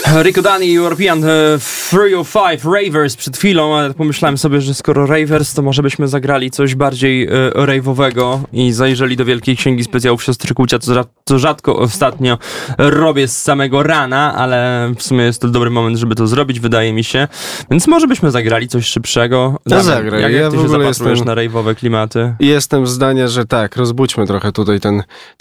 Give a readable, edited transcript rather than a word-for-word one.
Rico Dani, European 305 Ravers przed chwilą, ale pomyślałem sobie, że skoro Ravers, to może byśmy zagrali coś bardziej rave'owego i zajrzeli do Wielkiej Księgi Specjałów Siostry Kucia, co rzadko ostatnio robię z samego rana, ale w sumie jest to dobry moment, żeby to zrobić, wydaje mi się. Więc może byśmy zagrali coś szybszego. To zagraj. Jak ty się zapatrujesz na rave'owe klimaty? Jestem zdania, że tak, rozbudźmy trochę tutaj ten